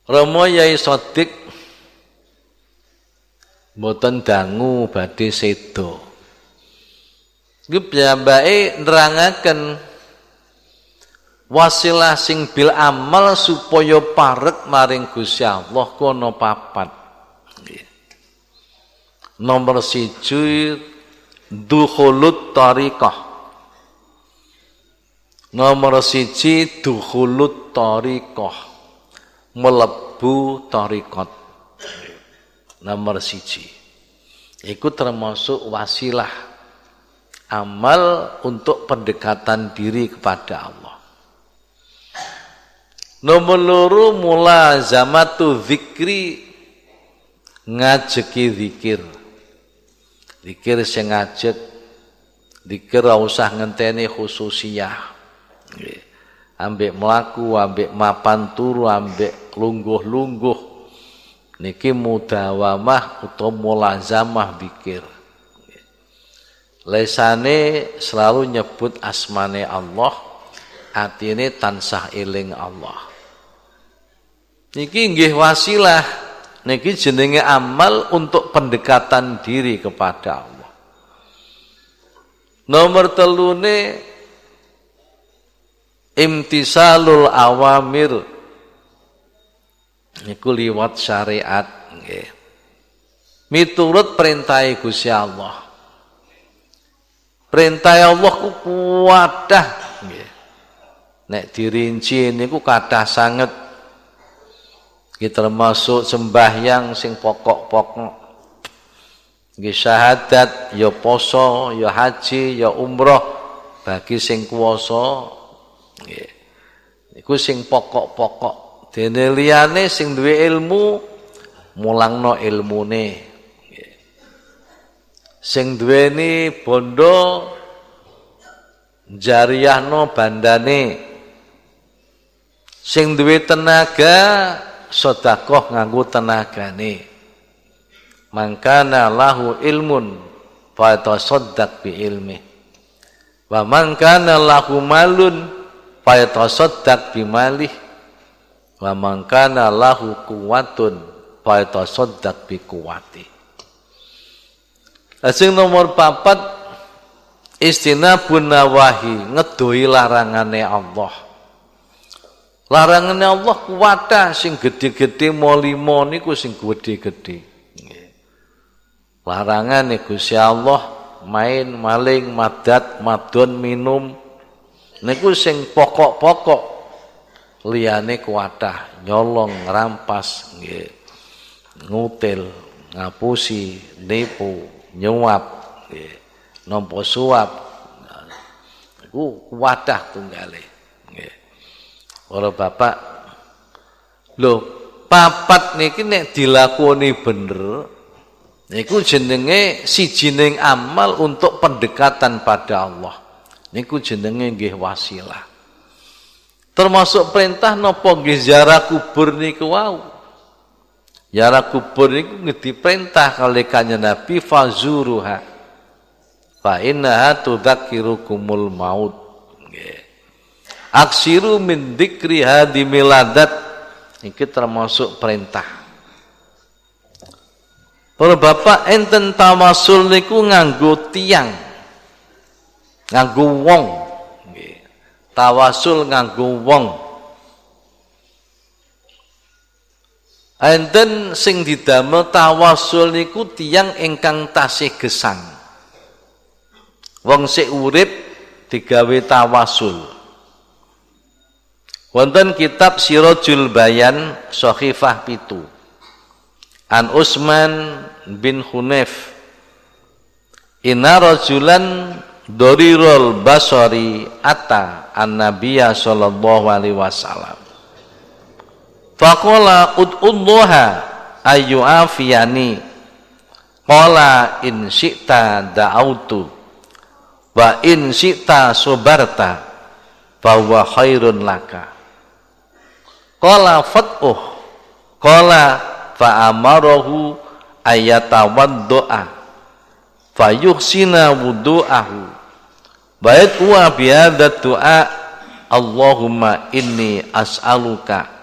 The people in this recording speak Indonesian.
Rama Yai Sodik mboten dangu badhe sedo. Iku piyambake nerangaken wasilah sing bil amal supaya parek maring Gusti Allah kono papat. Nomor 1 dukhulut thariqah. Nomor 1 dukhulut thariqah. Melebu thariqat. Nomor 1. Iku termasuk wasilah amal untuk pendekatan diri kepada Allah. Nomor 2 mulazamatu dzikri, ngajeki zikir. Zikir sing ngajek, zikir ora usah ngenteni khususiyah. Ambek melaku, ambek mapan turu, ambek lungguh-lungguh. Niki mudawamah utawa mulazamah zikir. Lesane selalu nyebut asmane Allah, atine tansah eling Allah. Niki nggih wasilah, niki jenenge amal untuk pendekatan diri kepada Allah. Nomor 3 imtisalul awamir, niku liwat syariat nggih. Miturut perintah Gusti Allah. Perintah Allah ku kuwadah nggih. Nek dirinci niku kathah sanget. Iki termasuk sembahyang sing pokok-pokok. Nggih syahadat, ya poso, ya haji, ya umroh bagi sing kuwasa. Nggih. Iku sing pokok-pokok. Dene liyane sing duwe ilmu mulangno ilmune. Nggih. Sing duweni bondo jariyahno bandane. Sing duwe tenaga sedekah nganggo tenagane. Mangkana lahu ilmun fa tasaddaq bi ilmi. Wa man kana lahu malun fayatasaddaq bimalih wa man kana lahu quwwatun fayatasaddaq biquwwati. Sing nomor 4 istinabun nawahi, ngedohi larangane Allah. Larangane Allah kuwatah sing gedhe-gedhe molimo niku sing gedhe-gedhe. Larangane Gusti Allah main, maling, madat, madon, minum niku sing pokok-pokok, liyane kuwatah, nyolong, rampas, nggih. Ngutil, ngapusi, nipu, nyuap, nggih. Nampa suap. Iku kuwatah tunggale, nggih. Para bapak, lho, papat niki nek dilakoni bener, niku jenenge sijining amal untuk pendekatan pada Allah. Niku jenenge nggih wasilah. Termasuk perintah napa nggih ziarah kubur niku wau. Ziarah kubur niku diperintah kali Kanjeng Nabi fazuruha. Fa innaha tudzakirukumul maut. Nggih. Aksiru min dzikri hadi miladat. Iki termasuk perintah. Para bapak enten tawasul niku nganggo tiyang, nganggo wong, nggih. Tawasul nganggo wong. Enten sing didamel tawasul niku tiyang ingkang tasih gesang. Wong sik urip digawe tawasul. Wonten kitab Sirajul Bayan Shahifah 7. An Utsman bin Hunayf, inna rajulan dorirul basari ata an-nabiyya sallallahu alaihi wasallam. Faqala ud'ullaha ayyu'afiyani. Qala in syi'ta da'autu wa in syi'ta sabarta fa huwa khairun laka. Qala fat'uh. Qala fa amarahu ayatawaddu'a fa yuhsina wudu'ahu wa yatwa bihadza du'a Allahumma inni as'aluka